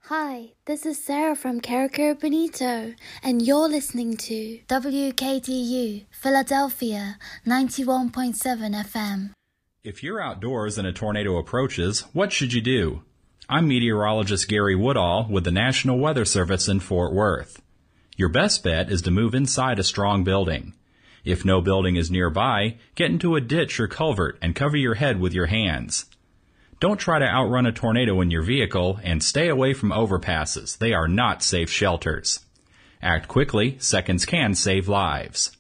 Hi, this is Sarah from Caracara Bonito, and you're listening to WKTU, Philadelphia, 91.7 FM. If you're outdoors and a tornado approaches, what should you do? I'm meteorologist Gary Woodall with the National Weather Service in Fort Worth. Your best bet is to move inside a strong building. If no building is nearby, get into a ditch or culvert and cover your head with your hands. Don't try to outrun a tornado in your vehicle and stay away from overpasses. They are not safe shelters. Act quickly. Seconds can save lives.